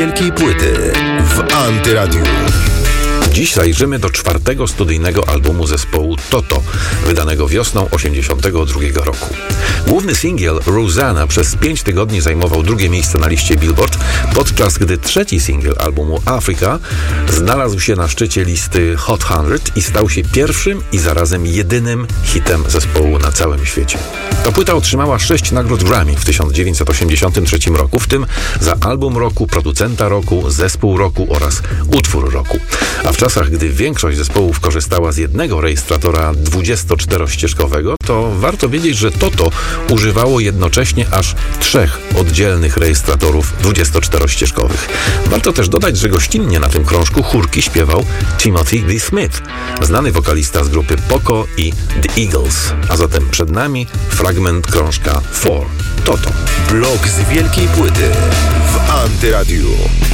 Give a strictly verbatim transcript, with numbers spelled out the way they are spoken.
wielkiej płyty w Antyradiu. Dziś zajrzymy do czwartego studyjnego albumu zespołu Toto, wydanego wiosną osiemdziesiątego drugiego roku. Główny singiel Rosanna przez pięć tygodni zajmował drugie miejsce na liście Billboard, podczas gdy trzeci singiel albumu Africa znalazł się na szczycie listy Hot sto i stał się pierwszym i zarazem jedynym hitem zespołu na całym świecie. Ta płyta otrzymała sześć nagród Grammy w tysiąc dziewięćset osiemdziesiątym trzecim roku, w tym za album roku, producenta roku, zespół roku oraz utwór roku. A w czasach, gdy większość zespołów korzystała z jednego rejestratora dwudziestoczterościeżkowego, to warto wiedzieć, że Toto używało jednocześnie aż trzech oddzielnych rejestratorów dwudziestoczterościeżkowych. Warto też dodać, że gościnnie na tym krążku chórki śpiewał Timothy D. Smith, znany wokalista z grupy Poco i The Eagles. A zatem przed nami fragment krążka For Toto. Blok z wielkiej płyty w Antyradiu.